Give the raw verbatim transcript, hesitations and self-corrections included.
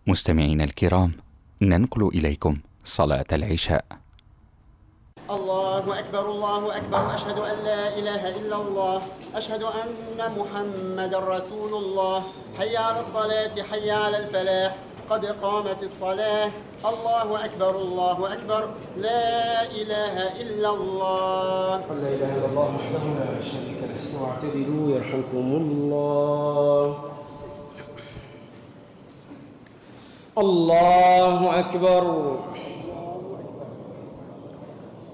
مستمعينا الكرام، ننقل إليكم صلاة العشاء. الله أكبر الله أكبر، أشهد أن لا إله إلا الله، أشهد أن محمدا رسول الله، حي على الصلاة حي على الفلاح، قد قامت الصلاة، الله أكبر الله أكبر، لا إله إلا الله. لا إله إلا الله وحده لا شريك له. اسمعوا واعتدلوا يرحمكم الله. الله أكبر.